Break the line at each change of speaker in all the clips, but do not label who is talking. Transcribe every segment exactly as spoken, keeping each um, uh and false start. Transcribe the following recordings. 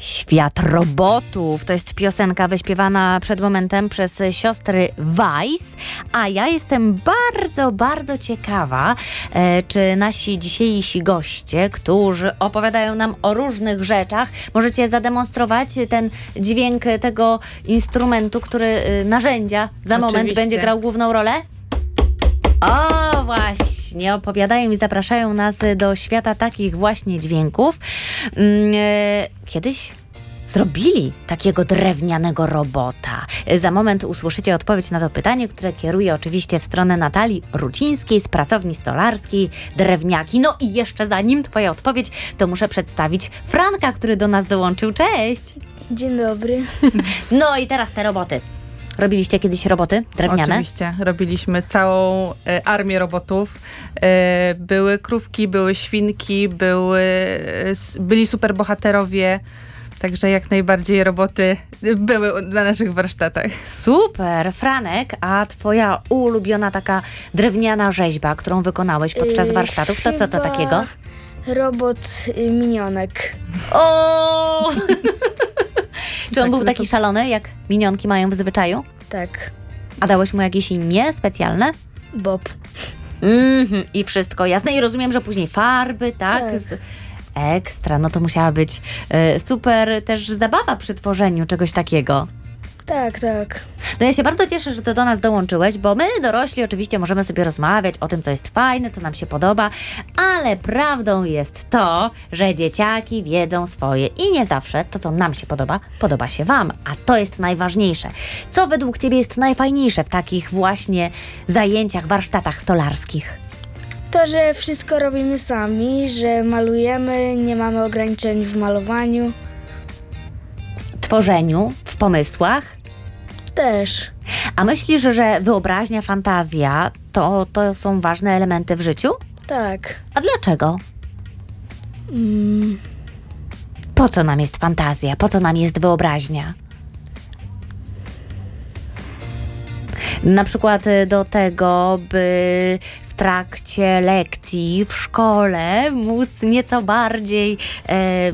Świat robotów. To jest piosenka wyśpiewana przed momentem przez siostry Weiss, a ja jestem bardzo, bardzo ciekawa, e, czy nasi dzisiejsi goście, którzy opowiadają nam o różnych rzeczach, możecie zademonstrować ten dźwięk tego instrumentu, który, e, narzędzia, za moment
Oczywiście.
będzie grał główną rolę? O, właśnie, opowiadają i zapraszają nas do świata takich właśnie dźwięków. Kiedyś zrobili takiego drewnianego robota. Za moment usłyszycie odpowiedź na to pytanie, które kieruje oczywiście w stronę Natalii Rucińskiej z pracowni stolarskiej Drewniaki. No i jeszcze zanim twoja odpowiedź, to muszę przedstawić Franka, który do nas dołączył. Cześć!
Dzień dobry.
No i teraz te roboty. Robiliście kiedyś roboty drewniane?
Oczywiście. Robiliśmy całą e, armię robotów. E, były krówki, były świnki, były, e, s- byli superbohaterowie. Także jak najbardziej roboty były na naszych warsztatach.
Super, Franek, a twoja ulubiona taka drewniana rzeźba, którą wykonałeś podczas
Yy,
warsztatów, to co to
chyba
takiego?
Robot y, minionek.
O! Czy on
Tak,
był
no
taki
to-
szalony, jak minionki mają w zwyczaju?
Tak.
A dałeś mu jakieś imię specjalne?
Bob.
Mhm, i wszystko jasne. I rozumiem, że później farby, tak?
Tak.
Z... Ekstra, no to musiała być e, super też zabawa przy tworzeniu czegoś takiego.
Tak, tak.
No ja się bardzo cieszę, że ty do nas dołączyłeś, bo my dorośli oczywiście możemy sobie rozmawiać o tym, co jest fajne, co nam się podoba, ale prawdą jest to, że dzieciaki wiedzą swoje i nie zawsze to, co nam się podoba, podoba się wam, a to jest najważniejsze. Co według ciebie jest najfajniejsze w takich właśnie zajęciach, warsztatach stolarskich?
To, że wszystko robimy sami, że malujemy, nie mamy ograniczeń w malowaniu.
Tworzeniu, w pomysłach?
Też.
A myślisz, że wyobraźnia, fantazja to, to są ważne elementy w życiu?
Tak.
A dlaczego?
Mm,
Po co nam jest fantazja? Po co nam jest wyobraźnia? Na przykład y, do tego, by w trakcie lekcji w szkole móc nieco bardziej e,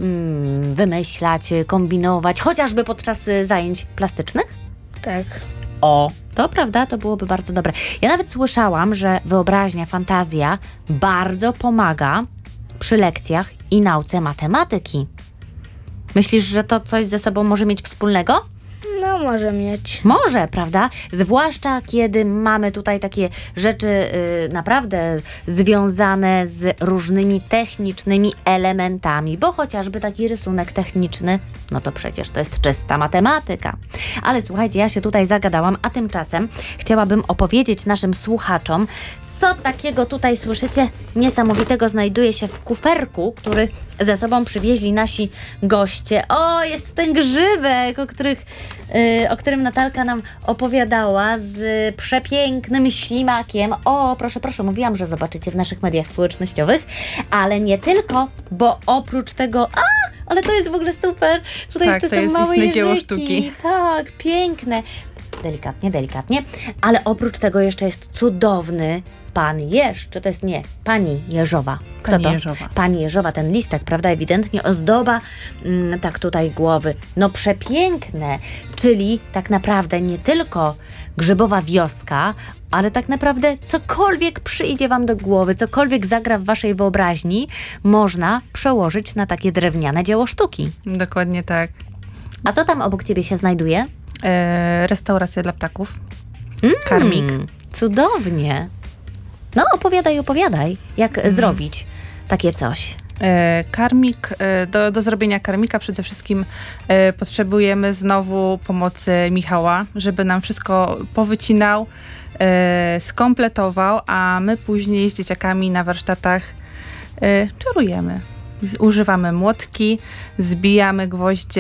mm, wymyślać, y, kombinować, chociażby podczas y, zajęć plastycznych?
tak.
O, to prawda, to byłoby bardzo dobre. Ja nawet słyszałam, że wyobraźnia, fantazja bardzo pomaga przy lekcjach i nauce matematyki. Myślisz, że to coś ze sobą może mieć wspólnego?
No, może mieć.
Może, prawda? Zwłaszcza kiedy mamy tutaj takie rzeczy y, naprawdę związane z różnymi technicznymi elementami, bo chociażby taki rysunek techniczny, no to przecież to jest czysta matematyka. Ale słuchajcie, ja się tutaj zagadałam, a tymczasem chciałabym opowiedzieć naszym słuchaczom, co takiego tutaj słyszycie niesamowitego znajduje się w kuferku, który ze sobą przywieźli nasi goście. O, jest ten grzybek, o, których, yy, o którym Natalka nam opowiadała, z przepięknym ślimakiem. O, proszę, proszę, mówiłam, że zobaczycie w naszych mediach społecznościowych, ale nie tylko, bo oprócz tego... A! Ale to jest w ogóle super. Tutaj
Tak,
jeszcze
to
są
jest
małe
istne dzieło
jeżyki.
sztuki.
Tak, piękne. Delikatnie, delikatnie. Ale oprócz tego jeszcze jest cudowny pan Jeż. Czy to jest nie? Pani Jeżowa. Kto
Pani
to?
Jeżowa.
Pani Jeżowa, ten listek, prawda? Ewidentnie ozdoba mm, tak tutaj głowy. No przepiękne. Czyli tak naprawdę nie tylko grzybowa wioska, ale tak naprawdę cokolwiek przyjdzie wam do głowy, cokolwiek zagra w waszej wyobraźni, można przełożyć na takie drewniane dzieło sztuki.
Dokładnie tak.
A co tam obok ciebie się znajduje?
E, restauracja dla ptaków. Karmik.
Mm, cudownie. No opowiadaj, opowiadaj, jak zrobić takie coś.
E, Karmik, e, do, do zrobienia karmika przede wszystkim e, potrzebujemy znowu pomocy Michała, żeby nam wszystko powycinał, e, skompletował, a my później z dzieciakami na warsztatach e, czarujemy. Z- Używamy młotki, zbijamy gwoździe